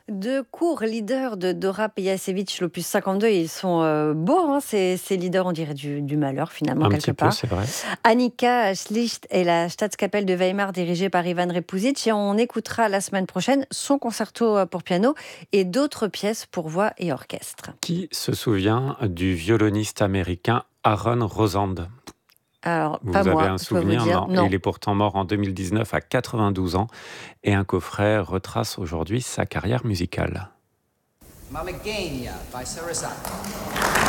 Deux courts leaders de Dora Pejacevic, l'opus 52, ils sont beaux, hein, ces leaders, on dirait du malheur finalement, Un quelque petit peu, part. c'est vrai. Annika Schlicht et la Staatskapelle de Weimar, dirigée par Ivan Repusic, et on écoutera la semaine prochaine son concerto pour piano et d'autres pièces pour voix et orchestre. Qui se souvient du violoniste américain Aaron Rosand? Alors, pas Vous avez moi, un je peux vous souvenir? dire, Non. Et non. il est pourtant mort en 2019 à 92 ans. Et un coffret retrace aujourd'hui sa carrière musicale. Malagueña by Sarasate.